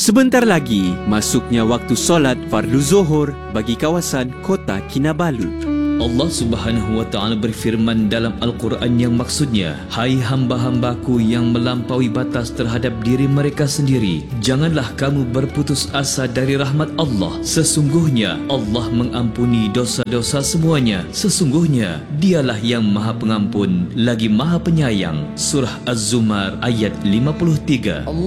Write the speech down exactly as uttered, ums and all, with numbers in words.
Sebentar lagi, masuknya waktu solat fardu Zuhur bagi kawasan Kota Kinabalu. Allah Subhanahu wa Ta'ala berfirman dalam Al-Quran yang maksudnya, hai hamba-hambaku yang melampaui batas terhadap diri mereka sendiri, janganlah kamu berputus asa dari rahmat Allah. Sesungguhnya Allah mengampuni dosa-dosa semuanya. Sesungguhnya Dialah yang Maha Pengampun lagi Maha Penyayang. Surah Az-Zumar ayat lima puluh tiga.